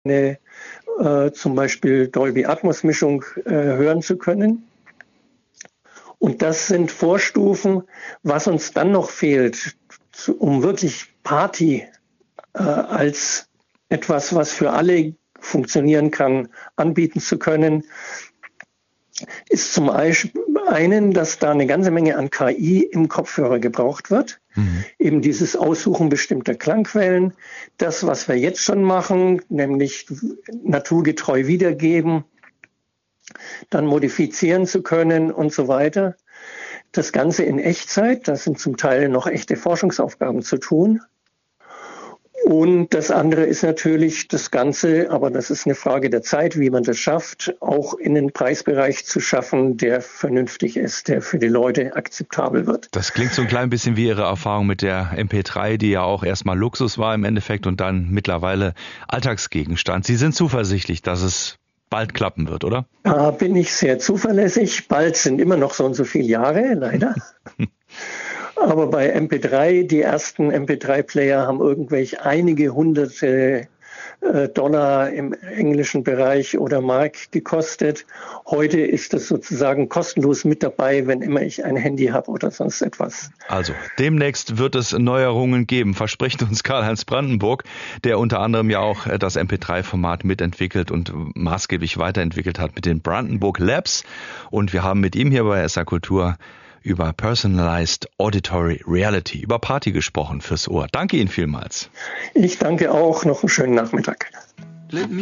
eine zum Beispiel Dolby Atmos Mischung hören zu können. Und das sind Vorstufen, was uns dann noch fehlt, um wirklich Party als etwas, was für alle funktionieren kann, anbieten zu können, ist zum einen, dass da eine ganze Menge an KI im Kopfhörer gebraucht wird. Eben dieses Aussuchen bestimmter Klangquellen. Das, was wir jetzt schon machen, nämlich naturgetreu wiedergeben, dann modifizieren zu können und so weiter. Das Ganze in Echtzeit, das sind zum Teil noch echte Forschungsaufgaben zu tun. Und das andere ist natürlich das Ganze, aber das ist eine Frage der Zeit, wie man das schafft, auch in den Preisbereich zu schaffen, der vernünftig ist, der für die Leute akzeptabel wird. Das klingt so ein klein bisschen wie Ihre Erfahrung mit der MP3, die ja auch erstmal Luxus war im Endeffekt und dann mittlerweile Alltagsgegenstand. Sie sind zuversichtlich, dass es bald klappen wird, oder? Da bin ich sehr zuverlässig. Bald sind immer noch so und so viele Jahre, leider. Aber bei MP3, die ersten MP3-Player haben einige hunderte Dollar im englischen Bereich oder Mark gekostet. Heute ist das sozusagen kostenlos mit dabei, wenn immer ich ein Handy habe oder sonst etwas. Also, demnächst wird es Neuerungen geben, verspricht uns Karl-Heinz Brandenburg, der unter anderem ja auch das MP3-Format mitentwickelt und maßgeblich weiterentwickelt hat mit den Brandenburg Labs. Und wir haben mit ihm hier bei SA Kultur über Personalized Auditory Reality, über Party gesprochen fürs Ohr. Danke Ihnen vielmals. Ich danke auch. Noch einen schönen Nachmittag.